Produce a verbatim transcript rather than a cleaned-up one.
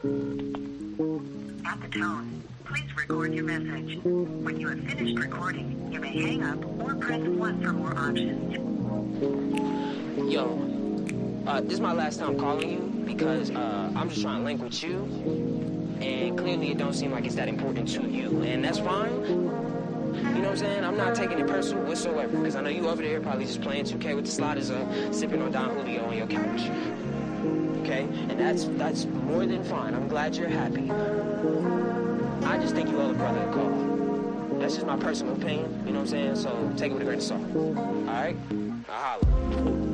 At the tone, please record your message. When you have finished recording, you may hang up or press one for more options. Yo, uh, this is my last time calling you because uh, I'm just trying to link with you, and clearly it don't seem like it's that important to you, and that's fine. You know what I'm saying? I'm not taking it personal whatsoever, because I know you over there probably just playing two K with the sliders, uh, sipping on Don Julio on your couch. Okay? And that's that's more than fine. I'm glad you're happy. I just think you owe a brother a call. That's just my personal opinion, you know what I'm saying? So take it with a grain of salt. Alright? I'll holler.